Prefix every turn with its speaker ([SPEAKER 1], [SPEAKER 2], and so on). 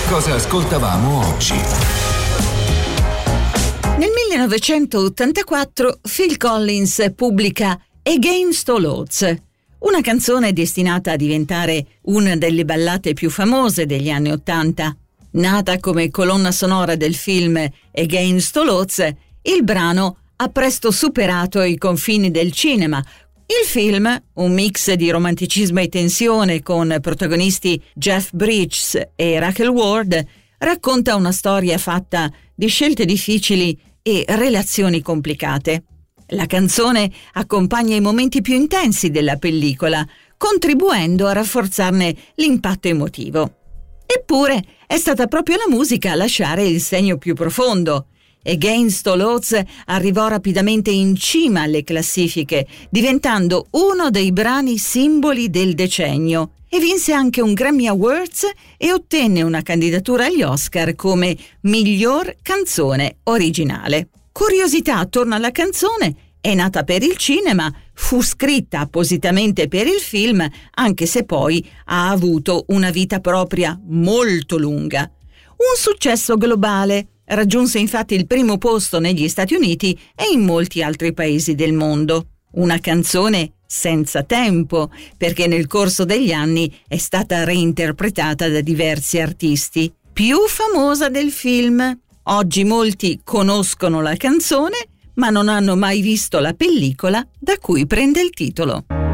[SPEAKER 1] Cosa ascoltavamo oggi?
[SPEAKER 2] Nel 1984 Phil Collins pubblica Against All Odds, una canzone destinata a diventare una delle ballate più famose degli anni '80. Nata come colonna sonora del film Against All Odds, il brano ha presto superato i confini del cinema. Il film, un mix di romanticismo e tensione con protagonisti Jeff Bridges e Rachel Ward, racconta una storia fatta di scelte difficili e relazioni complicate. La canzone accompagna i momenti più intensi della pellicola, contribuendo a rafforzarne l'impatto emotivo. Eppure è stata proprio la musica a lasciare il segno più profondo. Against All Odds arrivò rapidamente in cima alle classifiche, diventando uno dei brani simboli del decennio, e vinse anche un Grammy Awards e ottenne una candidatura agli Oscar come miglior canzone originale. Curiosità attorno alla canzone: è nata per il cinema, fu scritta appositamente per il film, anche se poi ha avuto una vita propria molto lunga. Un successo globale. Raggiunse infatti il primo posto negli Stati Uniti e in molti altri paesi del mondo. Una canzone senza tempo, perché nel corso degli anni è stata reinterpretata da diversi artisti. Più famosa del film. Oggi molti conoscono la canzone, ma non hanno mai visto la pellicola da cui prende il titolo.